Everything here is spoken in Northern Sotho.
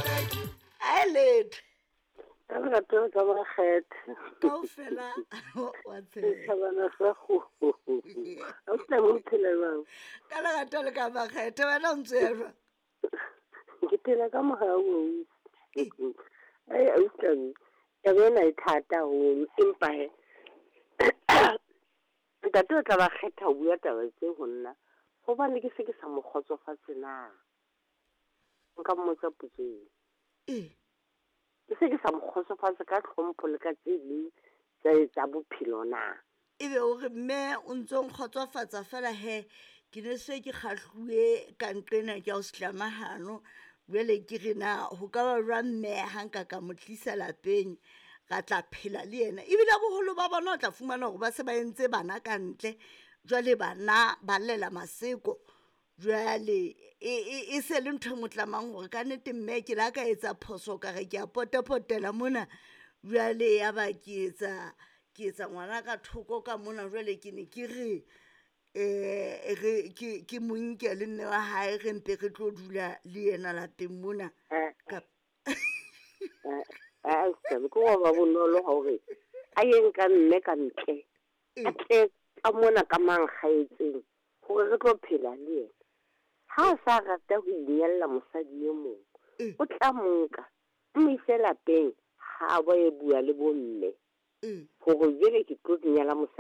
a late Ka to ka ba kgethe. kaofela wa tsebe Sabana sa go. A tla mo thelelwang. ka lerato le ka bakgethe wena o ntse jwa Ke tela ka mogao. Ai a utlwang. Ya bona e thata ho empa he. Ntate o tla ba kgetha ho bua taba tse ho nna. Hobane ke se ke sa mo kgotsofatse na. Nka mmotsa potso e. Ke se ke sa mo kgotsofatse ka tlhompho le ka tse ding tsa bophelo na. ebe o re mme o ntse o nkgotsofatsa fela he ke ne se ke kgahluwe ka nqena ke o sehlamahano jwale ke re na ho ka ba jwa mme ha nka ka mo tlisa lapeng ra tla phela le yena ebile boholo ba bona o tla fumana hore ba se ba entse bana ka ntle jwale bana ba llela maseko jwale e se le ntho e motlamang hore ka nnete mme ke la ka etsa phoso ka re ke a potela mona jwale ya ba ke etsa ngwana ka thoko ka mona jwale ke ne ke re ke monke le nne wa hae re mpe re tlo dula le yena lapeng mona a se ko ba bonolo hore a yeng ka mme ka ntle a tle ka mona ka mang kgaetseng hore re tlo phela le yena ha sa rata ho inyalla mosadi e mong o tla monka mme se lapeng ha ba e bua le bomme hore jele ke tlo nyala mosadi